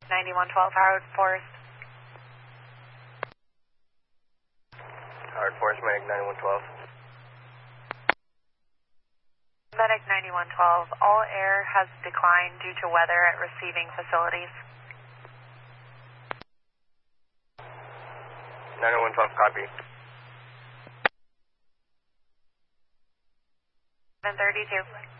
9112 Howard Forest. Howard Forest, Medic 9112. Medic 9112, all air has declined due to weather at receiving facilities. 9112, copy. 732.